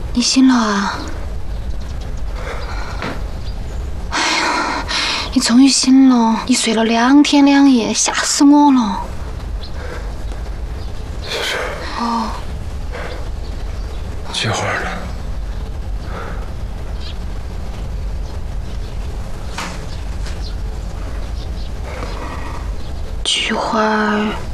你醒了啊？哎呀，你终于醒了！你睡了2天2夜，吓死我了。哦。 菊花呢？ 菊花。